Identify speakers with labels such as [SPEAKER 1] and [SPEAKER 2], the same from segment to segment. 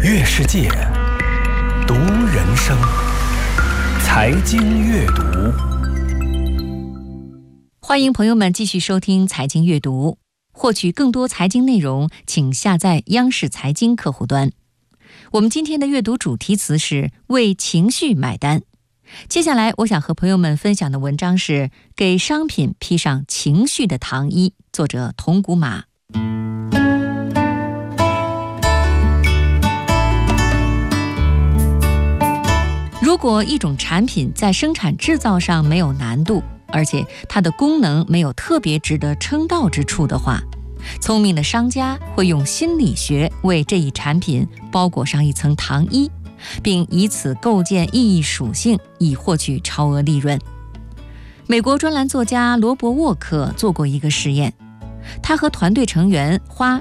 [SPEAKER 1] 阅世界，读人生，财经阅读。
[SPEAKER 2] 欢迎朋友们继续收听财经阅读，获取更多财经内容，请下载央视财经客户端。我们今天的阅读主题词是为情绪买单。接下来我想和朋友们分享的文章是给商品披上情绪的糖衣，作者铜鼓马。如果一种产品在生产制造上没有难度，而且它的功能没有特别值得称道之处的话，聪明的商家会用心理学为这一产品包裹上一层糖衣，并以此构建意义属性，以获取超额利润。美国专栏作家罗伯·沃克做过一个实验，他和团队成员花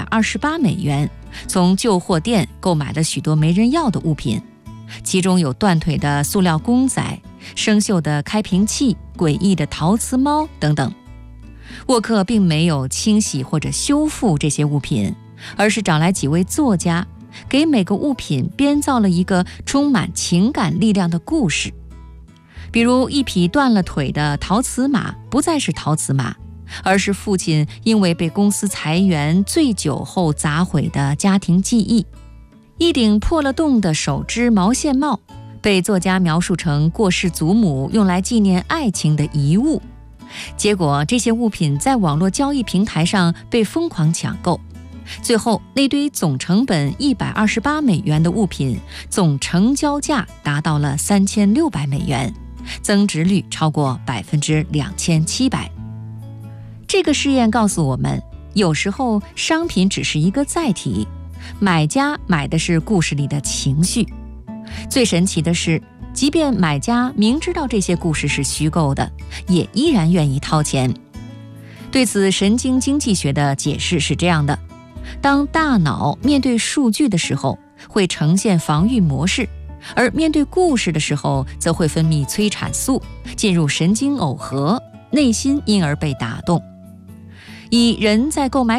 [SPEAKER 2] $128从旧货店购买了许多没人要的物品，其中有断腿的塑料公仔、生锈的开瓶器、诡异的陶瓷猫等等。沃克并没有清洗或者修复这些物品，而是找来几位作家，给每个物品编造了一个充满情感力量的故事。比如一匹断了腿的陶瓷马不再是陶瓷马，而是父亲因为被公司裁员醉酒后砸毁的家庭记忆。一顶破了洞的手织毛线帽被作家描述成过世祖母用来纪念爱情的遗物，结果这些物品在网络交易平台上被疯狂抢购，最后那堆总成本$128的物品总成交价达到了$3600，增值率超过2700%。这个试验告诉我们，有时候商品只是一个载体，买家买的是故事里的情绪。最神奇的是，即便买家明知道这些故事是虚构的，也依然愿意掏钱。对此，神经经济学的解释是这样的：当大脑面对数据的时候，会呈现防御模式，而面对故事的时候，则会分泌催产素，进入神经耦合，内心因而被打动。以人在购买